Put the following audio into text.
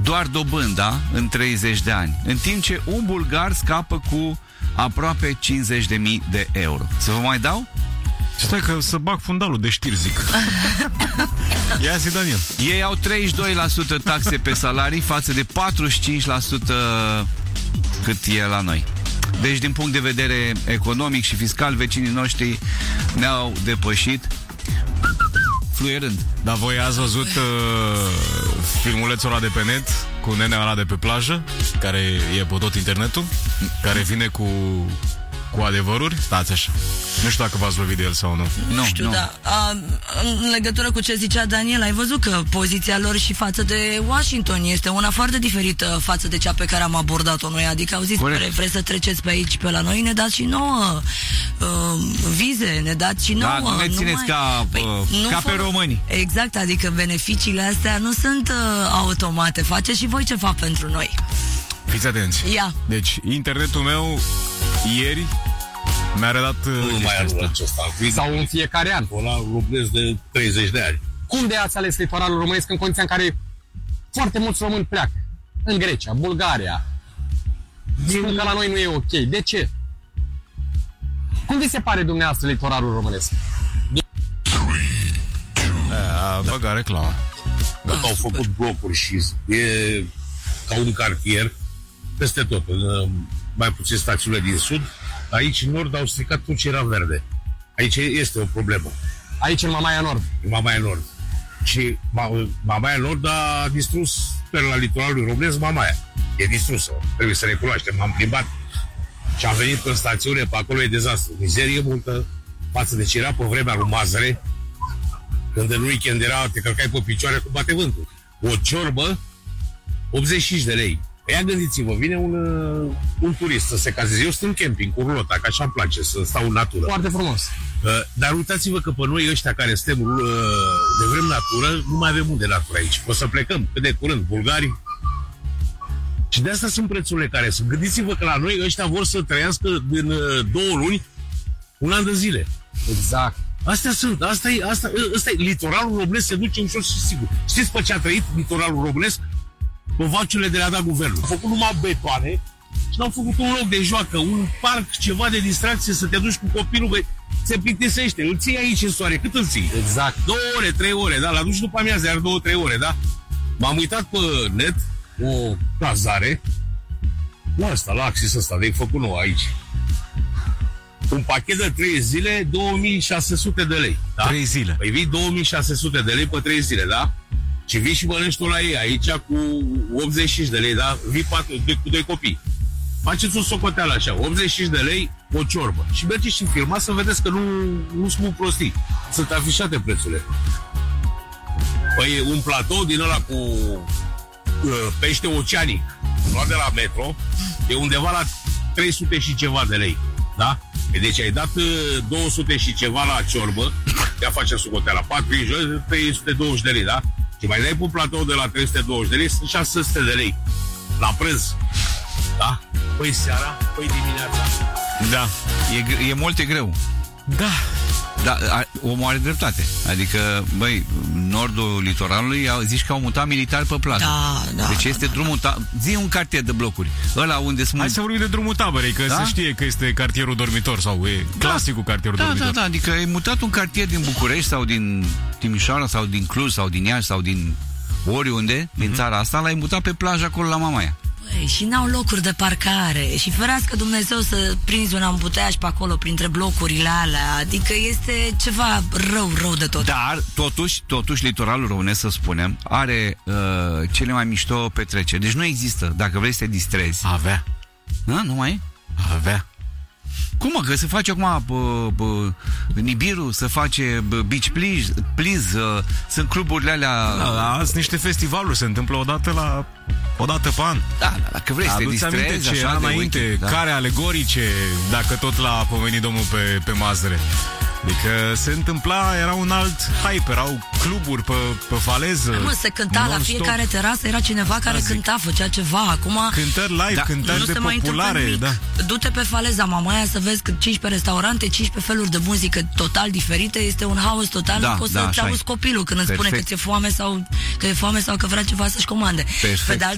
doar dobânda în 30 de ani, în timp ce un bulgar scapă cu aproape 50.000 de euro. Să vă mai dau? Stai că să bag fundalul de știri, zic. Ia zi, Daniel. Ei au 32% taxe pe salarii față de 45% cât e la noi. Deci, din punct de vedere economic și fiscal, vecinii noștri ne-au depășit fluierând. Dar voi ați văzut filmulețul ăla de pe net cu nenea ăla de pe plajă, care e pe tot internetul, care vine cu adevăruri? Stați așa. Nu știu dacă v-ați lovit de el sau nu. Nu știu, da. În legătură cu ce zicea Daniel, ai văzut că poziția lor și față de Washington este una foarte diferită față de cea pe care am abordat-o noi. Adică au zis, vreți să treceți pe aici, pe la noi, ne dați și nouă vize, ne dați și nouă. Da, nu ne țineți ca pe români. Exact, adică beneficiile astea nu sunt automate. Faceți și voi ceva pentru noi. Fiți atenți. Ia. Deci, internetul meu ieri mi-a redat nu mai anul acesta. Sau în fiecare an. La românesc de 30 de ani. Cum de ați ales litoralul românesc în condiția în care foarte mulți români pleacă? În Grecia, Bulgaria. Spun că la noi nu e ok. De ce? Cum vi se pare dumneavoastră litoralul românesc? Băga reclamă. Da. Au făcut blocuri și e ca un cartier peste tot. Mai puțin stațiunile din sud. Aici în nord au stricat tot ce era verde. Aici este o problemă. Aici în Mamaia Nord. În Mamaia Nord. Și Mamaia Nord a distrus pe la litoralul românesc Mamaia. E distrusă. Trebuie să recunoaștem. M-am plimbat și am venit în stațiune, pe acolo e dezastru. Mizerie multă față de ce era pe vremea lui Mazăre, când în weekend era, te călcai pe picioare cu bate vântul. O ciorbă, 85 de lei. Ia gândiți-vă, vine un turist să se cazeze. Eu sunt în camping cu rulota, că așa îmi place să stau în natură. Foarte frumos. Dar uitați-vă că pe noi ăștia care suntem de vrem natură, nu mai avem unde natură aici. O să plecăm cât de curând, bulgarii. Și de asta sunt prețurile care sunt. Gândiți-vă că la noi ăștia vor să trăiască din 2 luni, un an de zile. Exact. Astea sunt, asta e, litoralul românesc se duce ușor și sigur. Știți pe ce a trăit litoralul românesc? Pe vaciurile de le-a dat guvernul. Au făcut numai betoane și n-au făcut un loc de joacă, un parc, ceva de distracție, să te duci cu copilul, băi, se plictisește, îl ții aici în soare, cât îl ții? Exact. 2 ore, 3 ore, da, l-a dus după amiază, iar 2-3 ore, da? M-am uitat pe net, o cazare, la asta, la Axis ăsta, de făcut nou aici. Un pachet de 3 zile, 2600 de lei. Da? 3 zile. Păi vii 2600 de lei pe 3 zile, da? Și vii și mănânci tu la ei, aici cu 85 de lei, da? Vii cu 2 copii. Faceți o socoteală așa, 85 de lei, o ciorbă. Și mergeți și filmați să vedeți că nu spun prostii. Sunt afișate prețurile. Păi un platou din ăla cu pește oceanic, luat de la metro, e undeva la 300 și ceva de lei. Da? Deci ai dat 200 și ceva la ciorbă, ia face socoteala, 4 jos, 320 de lei, da? Și mai dai pe un platou de la 320 de lei, sunt 600 de lei. La prânz. Da? Păi seara, păi dimineața. Da, e mult, e greu. Da. Da, omul are dreptate. Adică, băi, nordul litoralului zici că au mutat militari pe plajă. Da, deci este drumul zi un cartier de blocuri. Ăla unde sunt. Hai să vorbim de drumul Taberei, că se știe că este cartierul dormitor sau e clasicul cartierul dormitor. Da, adică e mutat un cartier din București sau din Timișoara sau din Cluj sau din Iași sau din oriunde din țara asta, l-ai mutat pe plajă acolo la Mamaia. Și n-au locuri de parcare. Și ferească Dumnezeu să prinzi un ambuteaj pe acolo printre blocurile alea. Adică este ceva rău de tot. Dar totuși litoralul românesc, să spunem, are cele mai mișto petreceri. Deci nu există, dacă vrei să te distrezi. Avea. Nu mai e? Avea. Cum mă, că se face acum Nibiru, se face Beach Please, sunt cluburile alea. Sunt niște festivaluri, se întâmplă odată pe an. Da, dacă vrei să te distrezi ce așa înainte, care alegorice, dacă tot l-a pomenit domnul pe Mazăre. Adică se întâmpla, era un alt hype, erau cluburi pe faleză. Se cânta la fiecare terasă, era cineva care cânta, făcea ceva. Acum cântări live, cântări de populare, da. Du-te pe faleza Mamaia să vezi că 15 restaurante, 15 feluri de muzică total diferite, este un haos total, nu poți să-ți auzi copilul când îți spune că ți-e foame sau că vrea ceva să-și comande. Perfect. Pe de